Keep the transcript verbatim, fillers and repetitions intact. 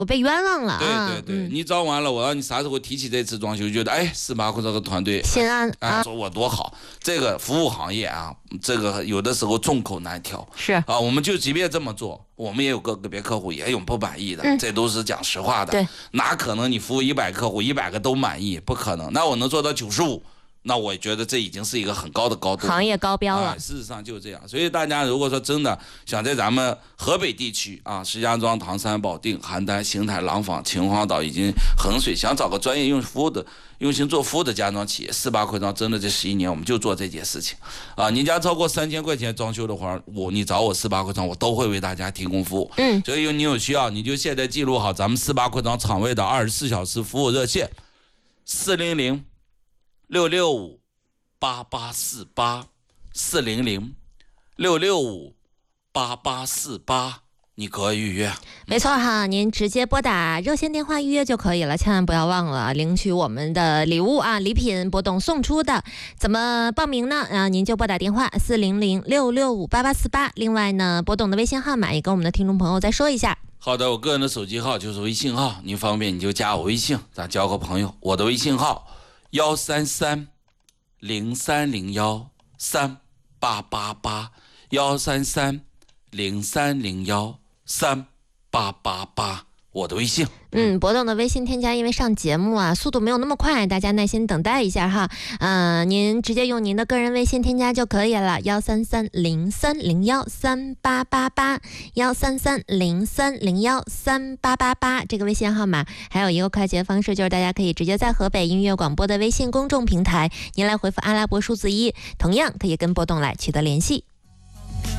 我被冤枉了啊！ 对对对，嗯、你找完了，我让你啥时候提起这次装修，觉得哎，四八快这个团队心安哎，说我多好。这个服务行业啊，这个有的时候众口难调。 是啊，我们就即便这么做，我们也有个个别客户也有不满意的，嗯、这都是讲实话的。 对， 哪可能你服务一百客户，一百个都满意？不可能。那我能做到九十五。那我觉得这已经是一个很高的高度， 行业高标了。 啊、事实上就这样，所以大家如果说真的想在咱们河北地区啊，石家庄、唐山、保定、邯郸、邢台、廊坊、秦皇岛以及衡水，想找个专业用服务的、用心做服务的家装企业，四八快装真的这十一年我们就做这件事情啊。您家超过三千块钱装修的话，我你找我四八快装，我都会为大家提供服务。 嗯， 所以你有需要，你就现在记录好咱们四八快装厂位的二十四小时服务热线：四零零六六五。八八四八四零零六六五八八四八，你可以预约。 没错哈，您直接拨打热线电话预约就可以了，千万不要忘了领取我们的礼物啊，礼品波动送出的。怎么报名呢？啊，您就拨打电话四零零六六五八八四八。另外呢，波动的微信号码也跟我们的听众朋友再说一下。 好的，我个人的手机号就是微信号，您方便你就加我微信，咱交个朋友。我的微信号幺三三。零三零幺三八八八幺三三零三零幺三八八八，我的微信。 嗯，波动的微信添加，因为上节目啊，速度没有那么快，大家耐心等待一下哈。嗯、呃，您直接用您的个人微信添加就可以了，幺三三零三零幺三八八八，幺三三零三零幺三八八八，这个微信号码。还有一个快捷方式，就是大家可以直接在河北音乐广播的微信公众平台，您来回复阿拉伯数字一，同样可以跟波动来取得联系。